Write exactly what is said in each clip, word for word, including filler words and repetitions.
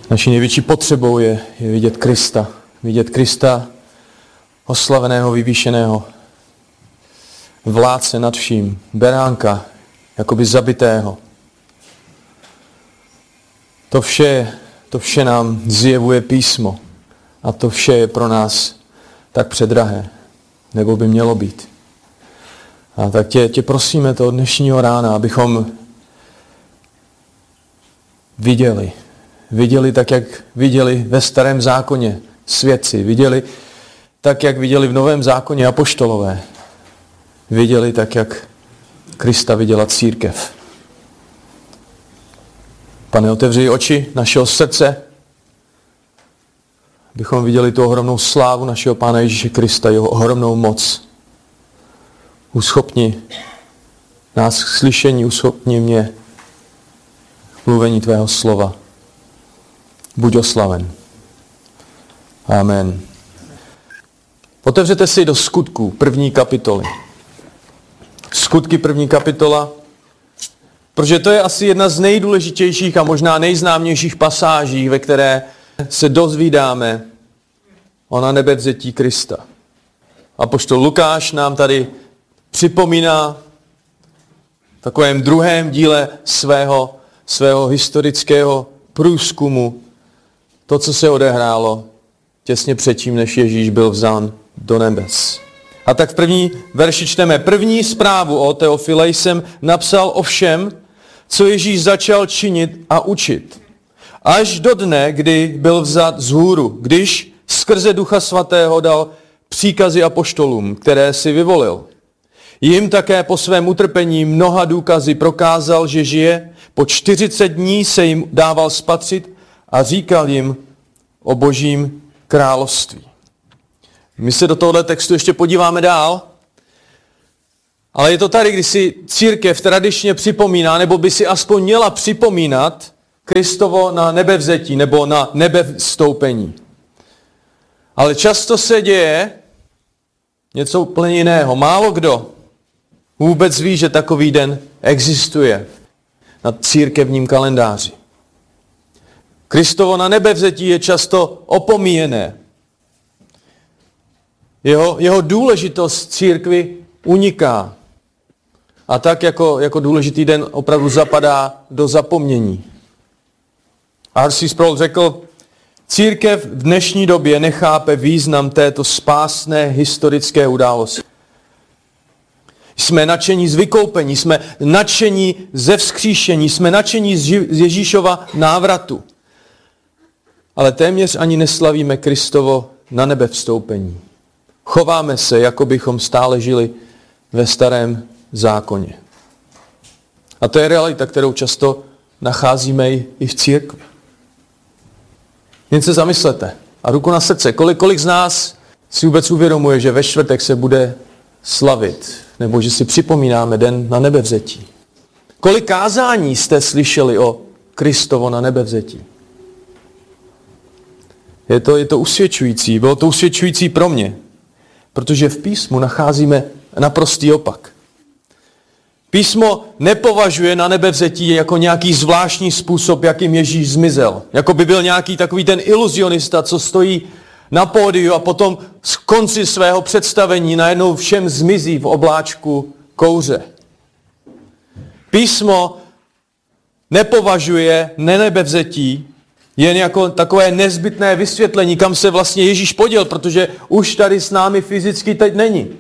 Naší největší potřebou je, je vidět Krista. Vidět Krista oslaveného, vyvýšeného, vládce nad vším, beránka, jakoby zabitého. To vše, to vše nám zjevuje písmo. A to vše je pro nás tak předrahé, nebo by mělo být. A tak tě, tě prosíme to od dnešního rána, abychom viděli. Viděli tak, jak viděli ve starém zákoně svědci. Viděli tak, jak viděli v novém zákoně apoštolové. Viděli tak, jak Krista viděla církev. Pane, otevři oči našeho srdce, abychom viděli tu ohromnou slávu našeho Pána Ježíše Krista, jeho ohromnou moc. Uschopni nás k slyšení, uschopni mě k mluvení tvého slova. Buď oslaven. Amen. Otevřete si do Skutků, první kapitoly. Skutky, první kapitola, protože to je asi jedna z nejdůležitějších a možná nejznámějších pasáží, ve které se dozvídáme o nanebevzetí Krista. Apoštol Lukáš nám tady připomíná v takovém druhém díle svého, svého historického průzkumu to, co se odehrálo těsně předtím, než Ježíš byl vzán do nebes. A tak v první verši čteme: první zprávu o Teofile jsem napsal o všem, co Ježíš začal činit a učit. Až do dne, kdy byl vzat z hůru, když skrze Ducha Svatého dal příkazy apoštolům, které si vyvolil. Jim také po svém utrpení mnoha důkazy prokázal, že žije. Po čtyřicet dní se jim dával spatřit a říkal jim o Božím království. My se do tohoto textu ještě podíváme dál, ale je to tady, kdy si církev tradičně připomíná, nebo by si aspoň měla připomínat Kristovo na nebevzetí nebo na nebevstoupení. Ale často se děje něco úplně jiného. Málo kdo vůbec ví, že takový den existuje na církevním kalendáři. Kristovo na nebevzetí je často opomíjené. Jeho, jeho důležitost církvi uniká. A tak jako, jako důležitý den opravdu zapadá do zapomnění. R C Sproul řekl, církev v dnešní době nechápe význam této spásné historické události. Jsme nadšení z vykoupení, jsme nadšení ze vzkříšení, jsme nadšení z Ježíšova návratu. Ale téměř ani neslavíme Kristovo na nebe vstoupení. Chováme se, jako bychom stále žili ve starém zákoně. A to je realita, kterou často nacházíme i v církvi. Jen se zamyslete a ruku na srdce, kolik, kolik z nás si vůbec uvědomuje, že ve čtvrtek se bude slavit, nebo že si připomínáme den na nebevzetí. Kolik kázání jste slyšeli o Kristovo na nebevzetí? Je to, je to usvědčující, bylo to usvědčující pro mě, protože v písmu nacházíme naprostý opak. Písmo nepovažuje na nebevzetí jako nějaký zvláštní způsob, jakým Ježíš zmizel. Jako by byl nějaký takový ten iluzionista, co stojí na pódiu a potom z konci svého představení najednou všem zmizí v obláčku kouře. Písmo nepovažuje nenebevzetí jen jako takové nezbytné vysvětlení, kam se vlastně Ježíš poděl, protože už tady s námi fyzicky teď není.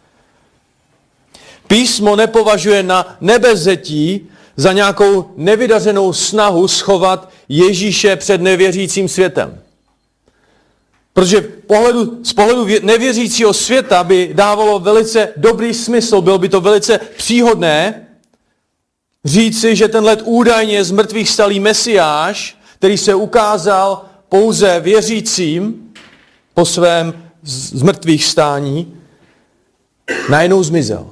Písmo nepovažuje na nebevzetí za nějakou nevydařenou snahu schovat Ježíše před nevěřícím světem. Protože pohledu, z pohledu nevěřícího světa by dávalo velice dobrý smysl, bylo by to velice příhodné říci, že tenhle údajně z mrtvých stalý Mesiáš, který se ukázal pouze věřícím po svém z mrtvých stání, najednou zmizel.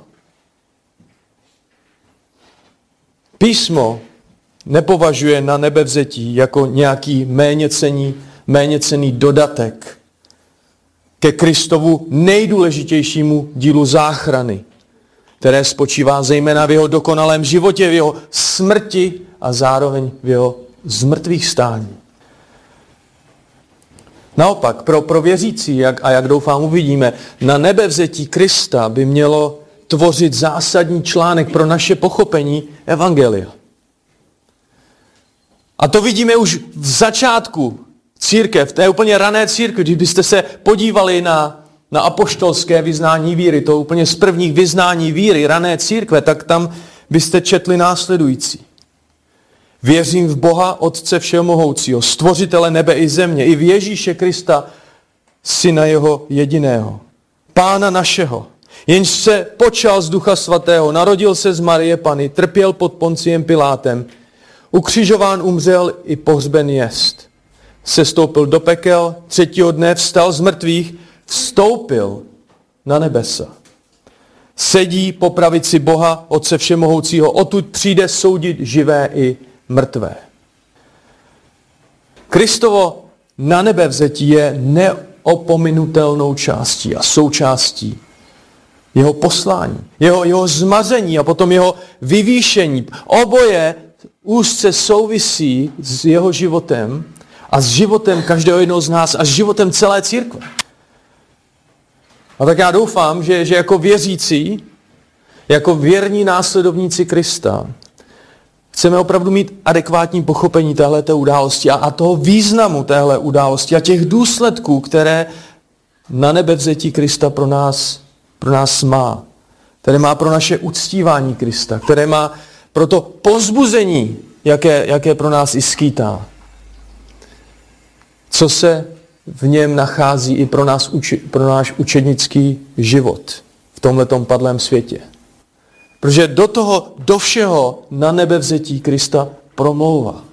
Písmo nepovažuje na nebevzetí jako nějaký méněcenný, méněcenný dodatek ke Kristovu nejdůležitějšímu dílu záchrany, které spočívá zejména v jeho dokonalém životě, v jeho smrti a zároveň v jeho zmrtvých stání. Naopak, pro, pro věřící, jak, a jak doufám uvidíme, na nebevzetí Krista by mělo tvořit zásadní článek pro naše pochopení evangelia. A to vidíme už v začátku církev, v té úplně rané církvi, když byste se podívali na, na apoštolské vyznání víry, to úplně z prvních vyznání víry rané církve, tak tam byste četli následující. Věřím v Boha, Otce všemohoucího, stvořitele nebe i země, i v Ježíše Krista, syna jeho jediného, Pána našeho, jenž se počal z Ducha svatého, narodil se z Marie Panny, trpěl pod Ponciem Pilátem, ukřižován umřel i pohřben jest. Sestoupil do pekel, třetího dne vstal z mrtvých, vstoupil na nebesa. Sedí po pravici Boha, Otce všemohoucího, odtud přijde soudit živé i mrtvé. Kristovo na nebevzetí je neopominutelnou částí a součástí jeho poslání, jeho, jeho zmaření a potom jeho vyvýšení. Oboje úzce souvisí s jeho životem a s životem každého jednoho z nás a s životem celé církve. A tak já doufám, že, že jako věřící, jako věrní následovníci Krista, chceme opravdu mít adekvátní pochopení téhleté události a, a toho významu téhle události a těch důsledků, které na nebevzetí Krista pro nás, pro nás má. Které má pro naše uctívání Krista, které má pro to povzbuzení, jaké, jaké pro nás i skýtá. Co se v něm nachází i pro, nás, pro náš učednický život v tomhletom padlém světě. Protože do toho, do všeho na nebevzetí Krista promlouvá.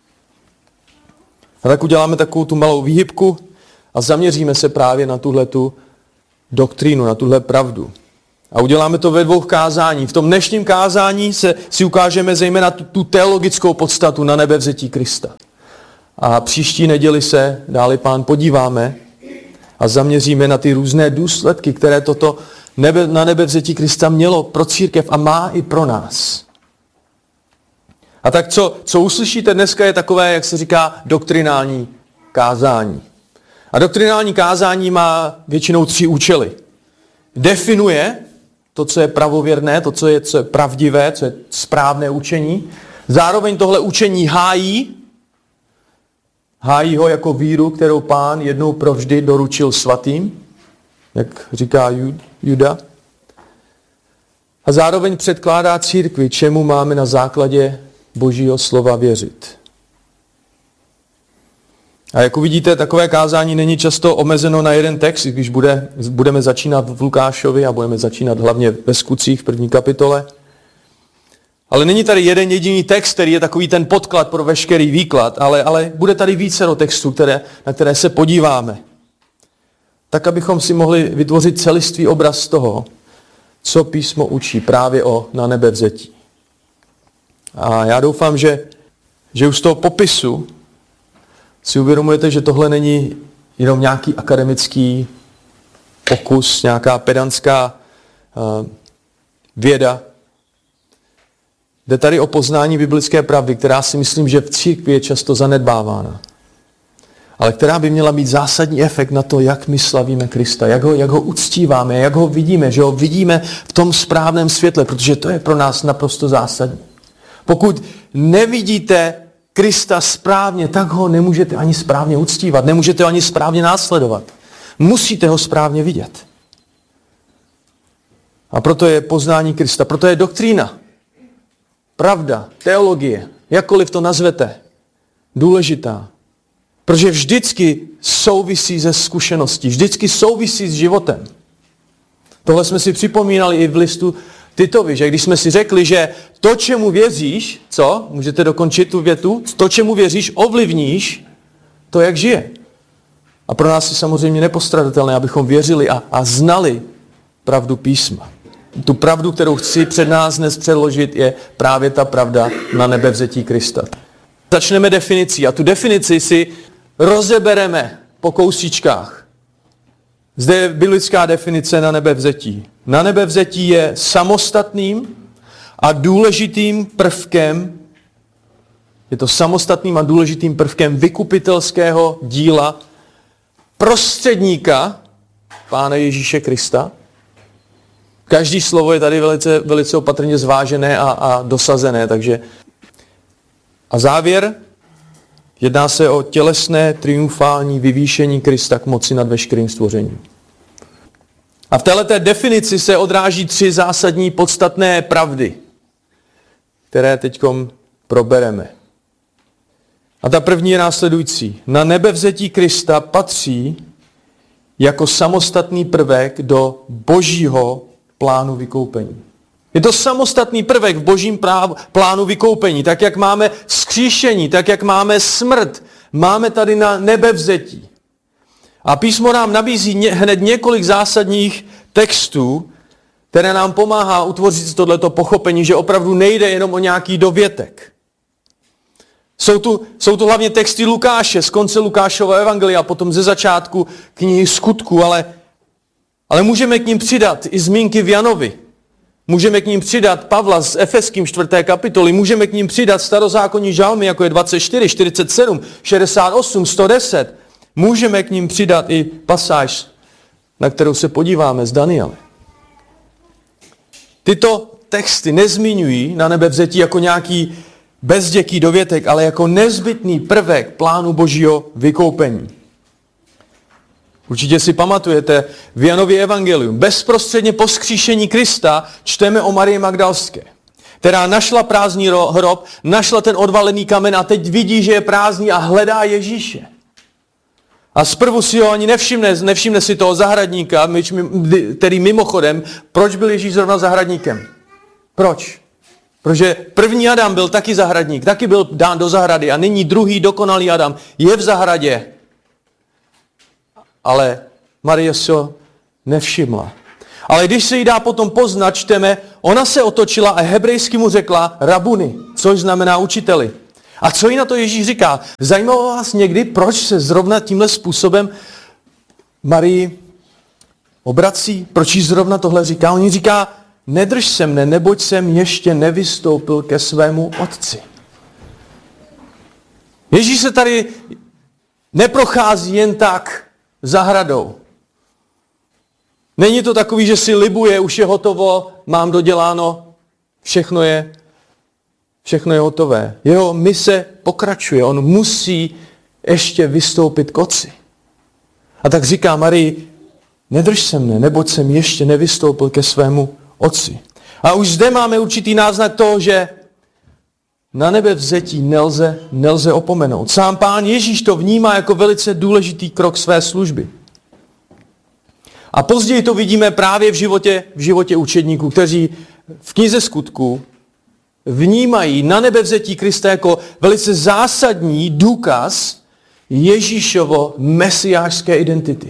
A tak uděláme takovou tu malou výhybku a zaměříme se právě na tuhletu doktrínu, na tuhle pravdu. A uděláme to ve dvou kázání. V tom dnešním kázání se, si ukážeme zejména tu, tu teologickou podstatu na nebevzetí Krista. A příští neděli se, dáli Pán, podíváme a zaměříme na ty různé důsledky, které toto nebe, na nebevzetí Krista mělo pro církev a má i pro nás. A tak co, co uslyšíte dneska je takové, jak se říká, doktrinální kázání. A doktrinální kázání má většinou tři účely. Definuje to, co je pravověrné, to, co je, co je pravdivé, co je správné učení. Zároveň tohle učení hájí, hájí ho jako víru, kterou Pán jednou provždy doručil svatým, jak říká Juda. A zároveň předkládá církvi, čemu máme na základě Božího slova věřit. A jak uvidíte, takové kázání není často omezeno na jeden text, když bude, budeme začínat v Lukášovi a budeme začínat hlavně ve Skutcích v první kapitole. Ale není tady jeden jediný text, který je takový ten podklad pro veškerý výklad, ale, ale bude tady vícero textů, které, na které se podíváme. Tak, abychom si mohli vytvořit celistvý obraz toho, co písmo učí právě o na nebevzetí. A já doufám, že, že už z toho popisu si uvědomujete, že tohle není jenom nějaký akademický pokus, nějaká pedantská uh, věda. Jde tady o poznání biblické pravdy, která si myslím, že v církvi je často zanedbávána. Ale která by měla mít zásadní efekt na to, jak my slavíme Krista, jak ho, jak ho uctíváme, jak ho vidíme, že ho vidíme v tom správném světle, protože to je pro nás naprosto zásadní. Pokud nevidíte Krista správně, tak ho nemůžete ani správně uctívat, nemůžete ho ani správně následovat. Musíte ho správně vidět. A proto je poznání Krista, proto je doktrína, pravda, teologie, jakkoliv to nazvete, důležitá. Protože vždycky souvisí se zkušeností, vždycky souvisí s životem. Tohle jsme si připomínali i v listu Titovi, že když jsme si řekli, že to, čemu věříš, co? Můžete dokončit tu větu? To, čemu věříš, ovlivníš to, jak žije. A pro nás je samozřejmě nepostradatelné, abychom věřili a, a znali pravdu písma. Tu pravdu, kterou chci před nás dnes předložit, je právě ta pravda na nebevzetí Krista. Začneme definicí a tu definici si rozebereme po kousíčkách. Zde je biblická definice na nebevzetí. Na nebevzetí je samostatným a důležitým prvkem, je to samostatným a důležitým prvkem vykupitelského díla prostředníka Pána Ježíše Krista. Každý slovo je tady velice, velice opatrně zvážené a, a dosazené, takže a závěr, jedná se o tělesné triumfální vyvýšení Krista k moci nad veškerým stvořením. A v této definici se odráží tři zásadní podstatné pravdy, které teďkom probereme. A ta první je následující. Na nebevzetí Krista patří jako samostatný prvek do božího plánu vykoupení. Je to samostatný prvek v božím plánu vykoupení. Tak, jak máme vzkříšení, tak, jak máme smrt, máme tady na nebevzetí. A písmo nám nabízí ně, hned několik zásadních textů, které nám pomáhá utvořit tohleto pochopení, že opravdu nejde jenom o nějaký dovětek. Jsou tu, jsou tu hlavně texty Lukáše, z konce Lukášova evangelia, potom ze začátku knihy Skutků, ale, ale můžeme k ním přidat i zmínky v Janovi. Můžeme k ním přidat Pavla z Efeským čtvrté kapitoly, můžeme k ním přidat starozákonní žalmy, jako je dvacet čtyři, čtyřicet sedm, šedesát osm, sto deset. Můžeme k ním přidat i pasáž, na kterou se podíváme z Daniele. Tyto texty nezmiňují na nebevzetí jako nějaký bezděký dovětek, ale jako nezbytný prvek plánu božího vykoupení. Určitě si pamatujete v Janově evangelium. Bezprostředně po vzkříšení Krista čteme o Marii Magdalské, která našla prázdný hrob, našla ten odvalený kamen a teď vidí, že je prázdný a hledá Ježíše. A zprvu si ho ani nevšimne, nevšimne si toho zahradníka, který mimochodem, proč byl Ježíš zrovna zahradníkem? Proč? Protože první Adam byl taky zahradník, taky byl dán do zahrady a nyní druhý dokonalý Adam je v zahradě. Ale Marie si ho nevšimla. Ale když se jí dá potom poznat, čteme, ona se otočila a hebrejsky mu řekla rabuni, což znamená učiteli. A co jí na to Ježíš říká? Zajímalo vás někdy, proč se zrovna tímhle způsobem Marii obrací? Proč jí zrovna tohle říká? On jí říká, nedrž se mne, neboť jsem ještě nevystoupil ke svému otci. Ježíš se tady neprochází jen tak zahradou. Není to takový, že si libuje, už je hotovo, mám doděláno, všechno je, všechno je hotové. Jeho mise pokračuje, on musí ještě vystoupit k otci. A tak říká Marii, nedrž se mne, neboť jsem ještě nevystoupil ke svému otci. A už zde máme určitý náznak toho, že na nebevzetí nelze, nelze opomenout. Sám Pán Ježíš to vnímá jako velice důležitý krok své služby. A později to vidíme právě v životě, v životě učedníků, kteří v knize Skutků vnímají na nebevzetí Krista jako velice zásadní důkaz Ježíšovo mesiášské identity.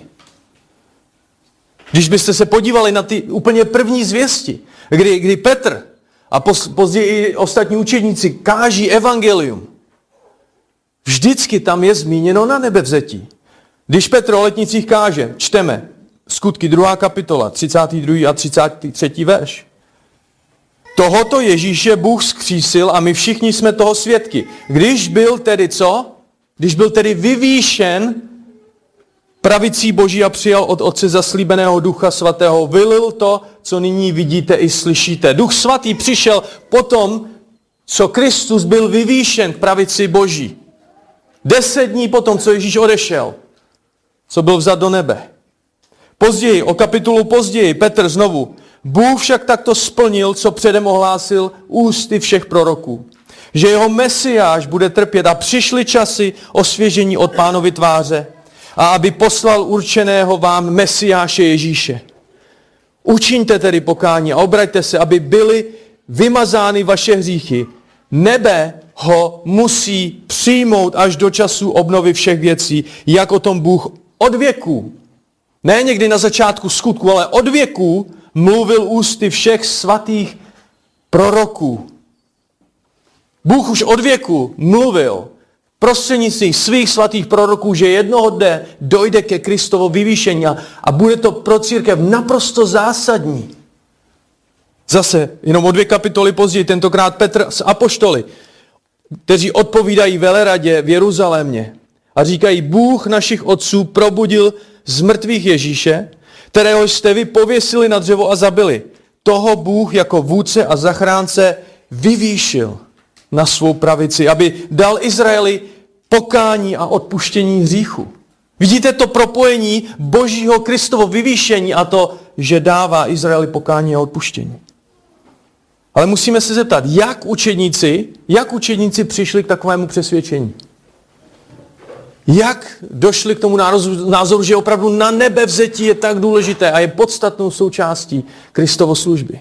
Když byste se podívali na ty úplně první zvěsti, kdy, kdy Petr a později i ostatní učedníci káží evangelium, vždycky tam je zmíněno na nebevzetí. Když Petr o letnicích káže, čteme Skutky druhá kapitola, třicátý druhý a třicátý třetí verš. Tohoto Ježíše Bůh vzkřísil a my všichni jsme toho svědky. Když byl tedy co? Když byl tedy vyvýšen pravicí Boží a přijal od Otce zaslíbeného Ducha Svatého, vylil to, co nyní vidíte i slyšíte. Duch Svatý přišel potom, co Kristus byl vyvýšen k pravici Boží. Deset dní potom, co Ježíš odešel, co byl vzat do nebe. Později, o kapitolu později, Petr znovu. Bůh však takto splnil, co předem ohlásil ústy všech proroků. Že jeho Mesiáš bude trpět a přišly časy osvěžení od Pánovy tváře a aby poslal určeného vám Mesiáše Ježíše. Učiňte tedy pokání a obraťte se, aby byly vymazány vaše hříchy. Nebe ho musí přijmout až do času obnovy všech věcí, jak o tom Bůh od věků, ne někdy na začátku skutku, ale od věků mluvil ústy všech svatých proroků. Bůh už od věku mluvil prostřednictvím svých svatých proroků, že jednoho dne dojde ke Kristovo vyvýšení a bude to pro církev naprosto zásadní. Zase, jenom o dvě kapitoly později, tentokrát Petr s apoštoly, kteří odpovídají veleradě v Jeruzalémě. A říkají, Bůh našich otců probudil z mrtvých Ježíše, kterého jste vy pověsili na dřevo a zabili. Toho Bůh jako vůdce a zachránce vyvýšil na svou pravici, aby dal Izraeli pokání a odpuštění hříchu. Vidíte to propojení Božího Kristovo vyvýšení a to, že dává Izraeli pokání a odpuštění. Ale musíme se zeptat, jak učedníci, jak učedníci přišli k takovému přesvědčení? Jak došli k tomu názoru, že opravdu na nebevzetí je tak důležité a je podstatnou součástí Kristovo služby?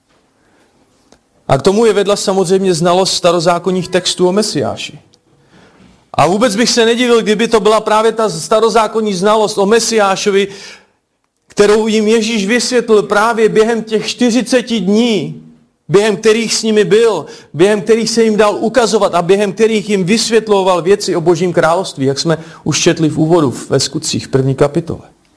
A k tomu je vedla samozřejmě znalost starozákonních textů o Mesiáši. A vůbec bych se nedivil, kdyby to byla právě ta starozákonní znalost o Mesiášovi, kterou jim Ježíš vysvětlil právě během těch čtyřiceti dní, během kterých s nimi byl, během kterých se jim dal ukazovat a během kterých jim vysvětloval věci o Božím království, jak jsme už četli v úvodu ve Skutcích v první kapitole.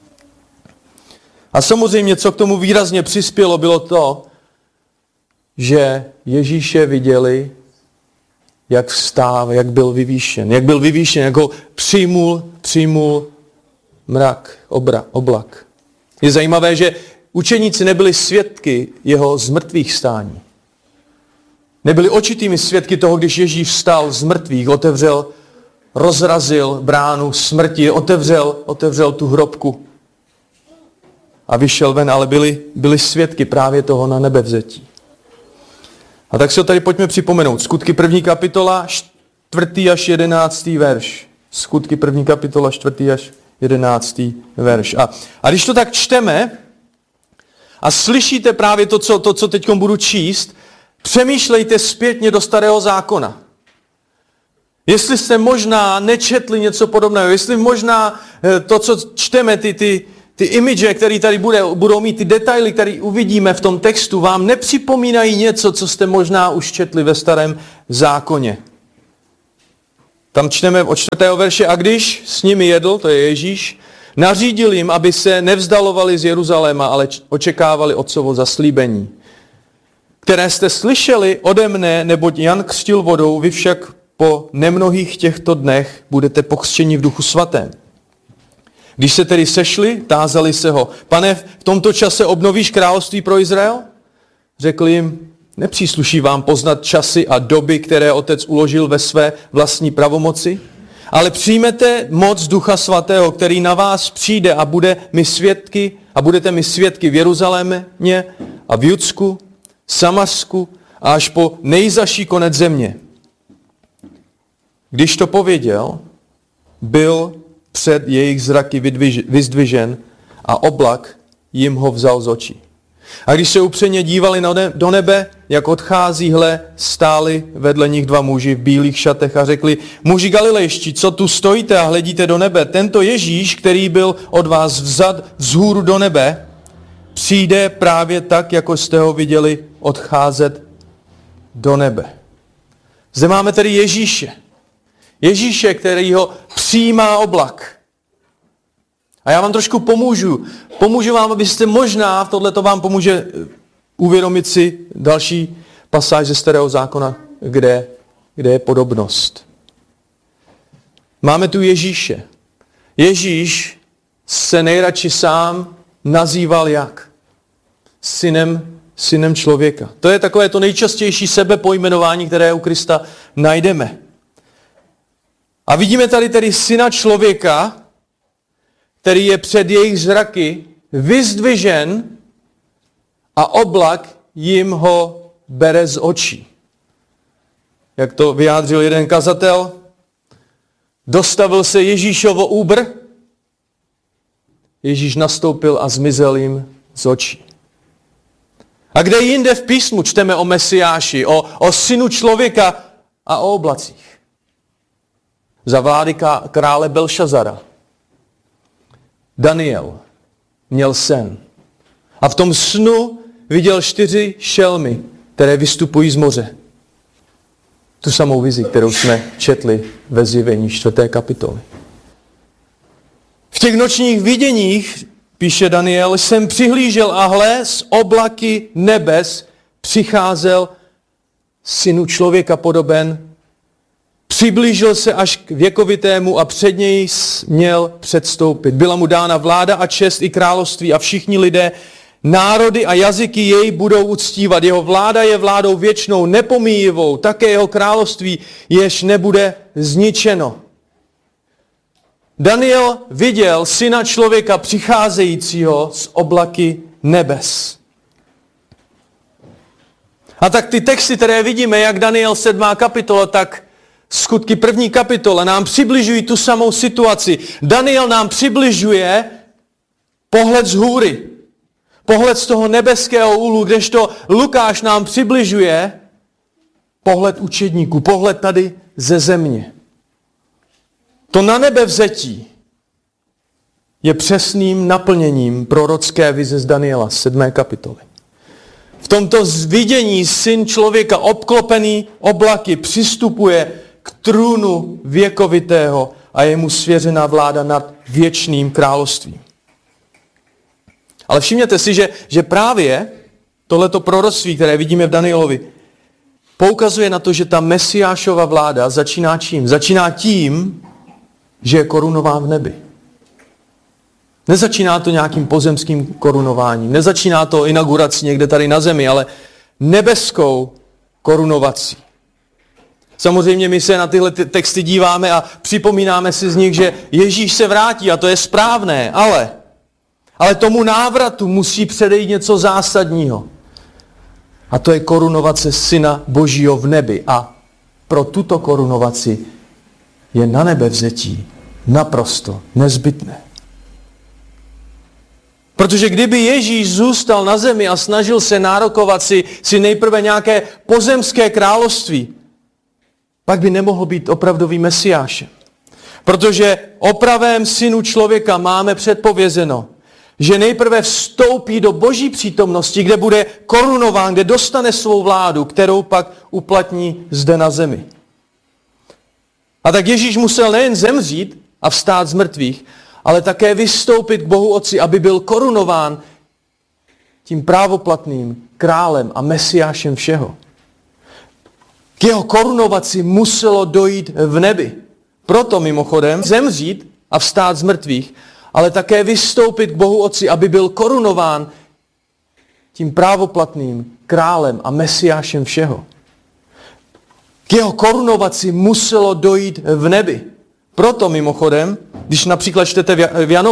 A samozřejmě, co k tomu výrazně přispělo, bylo to, že Ježíše viděli, jak vstáv, jak byl vyvýšen, jak byl vyvýšen, jak ho přijmul, přijmul mrak, obra, oblak. Je zajímavé, že učeníci nebyli svědky jeho zmrtvých stání. Nebyli očitými svědky toho, když Ježíš vstal z mrtvých, otevřel, rozrazil bránu smrti, otevřel, otevřel tu hrobku a vyšel ven, ale byli, byli svědky právě toho na nebevzetí. A tak si ho tady pojďme připomenout. Skutky první kapitola, čtvrtý až jedenáctý verš. Skutky první kapitola, čtvrtý až jedenáctý verš. A, a když to tak čteme a slyšíte právě to, co, to, co teď budu číst, přemýšlejte zpětně do Starého zákona. Jestli jste možná nečetli něco podobného, jestli možná to, co čteme, ty, ty, ty image, které tady bude, budou mít, ty detaily, které uvidíme v tom textu, vám nepřipomínají něco, co jste možná už četli ve Starém zákoně. Tam čteme od čtvrtého verše, a když s nimi jedl, to je Ježíš, nařídil jim, aby se nevzdalovali z Jeruzaléma, ale očekávali otcovo zaslíbení, které jste slyšeli ode mne, neboť Jan křtil vodou, vy však po nemnohých těchto dnech budete pokřtěni v Duchu svatém. Když se tedy sešli, tázali se ho, Pane, v tomto čase obnovíš království pro Izrael? Řekl jim, nepřísluší vám poznat časy a doby, které Otec uložil ve své vlastní pravomoci, ale přijmete moc Ducha svatého, který na vás přijde a bude mi svědky, a budete mi svědky v Jeruzalémě a v Judsku, Samarsku a až po nejzaší konec země. Když to pověděl, byl před jejich zraky vyzdvižen a oblak jim ho vzal z očí. A když se upřeně dívali do nebe, jak odchází, hle, stáli vedle nich dva muži v bílých šatech a řekli, muži galilejští, co tu stojíte a hledíte do nebe? Tento Ježíš, který byl od vás vzat vzhůru do nebe, přijde právě tak, jako jste ho viděli odcházet do nebe. Zde máme tedy Ježíše. Ježíše, který ho přijímá oblak. A já vám trošku pomůžu. Pomůžu vám, abyste možná, tohleto vám pomůže uvědomit si další pasáž ze Starého zákona, kde, kde je podobnost. Máme tu Ježíše. Ježíš se nejradši sám nazýval jak? Synem, synem člověka. To je takové to nejčastější sebepojmenování, které u Krista najdeme. A vidíme tady tedy syna člověka, který je před jejich zraky vyzdvižen a oblak jim ho bere z očí. Jak to vyjádřil jeden kazatel, dostavil se Ježíšovo úbr, Ježíš nastoupil a zmizel jim z očí. A kde jinde v písmu čteme o Mesiáši, o, o synu člověka a o oblacích? Za vlády krále Belšazara Daniel měl sen. A v tom snu viděl čtyři šelmy, které vystupují z moře. Tu samou vizi, kterou jsme četli ve Zjevení čtvrté kapitoly. V těch nočních viděních, píše Daniel, jsem přihlížel a hle, z oblaky nebes přicházel synu člověka podoben Přiblížil se až k věkovitému a před něj měl předstoupit. Byla mu dána vláda a čest i království a všichni lidé, národy a jazyky jej budou uctívat. Jeho vláda je vládou věčnou, nepomíjivou, také jeho království jež nebude zničeno. Daniel viděl syna člověka přicházejícího z oblaky nebes. A tak ty texty, které vidíme, jak Daniel sedmá kapitola, tak Skutky první kapitola nám přibližují tu samou situaci. Daniel nám přibližuje pohled z hůry. Pohled z toho nebeského úhlu, kdežto Lukáš nám přibližuje pohled učedníků, pohled tady ze země. To na nebe vzetí je přesným naplněním prorocké vize z Daniela, sedmé kapitoly. V tomto vidění syn člověka obklopený oblaky přistupuje k trůnu věkovitého a je mu svěřená vláda nad věčným královstvím. Ale všimněte si, že, že právě tohleto proroctví, které vidíme v Danielovi, poukazuje na to, že ta Mesiášova vláda začíná čím? Začíná tím, že je korunován v nebi. Nezačíná to nějakým pozemským korunováním, nezačíná to inaugurací někde tady na zemi, ale nebeskou korunovací. Samozřejmě my se na tyhle texty díváme a připomínáme si z nich, že Ježíš se vrátí a to je správné, ale, ale tomu návratu musí předejít něco zásadního. A to je korunovace Syna Božího v nebi. A pro tuto korunovaci je na nebe vzetí naprosto nezbytné. Protože kdyby Ježíš zůstal na zemi a snažil se nárokovat si, si nejprve nějaké pozemské království, pak by nemohl být opravdovým Mesiášem. Protože o pravém synu člověka máme předpovězeno, že nejprve vstoupí do Boží přítomnosti, kde bude korunován, kde dostane svou vládu, kterou pak uplatní zde na zemi. A tak Ježíš musel nejen zemřít a vstát z mrtvých, ale také vystoupit k Bohu Otci, aby byl korunován tím právoplatným králem a Mesiášem všeho. K jeho korunovaci muselo dojít v nebi. Proto mimochodem zemřít a vstát z mrtvých, ale také vystoupit k Bohu Otci, aby byl korunován tím právoplatným králem a Mesiášem všeho. K jeho korunovaci muselo dojít v nebi. Proto mimochodem, když například čtete v Janovi,